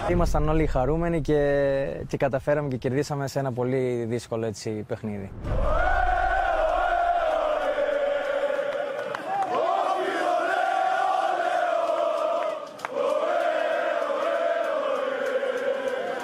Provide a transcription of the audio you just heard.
Ήμασταν όλοι χαρούμενοι και καταφέραμε και κερδίσαμε σε ένα πολύ δύσκολο παιχνίδι.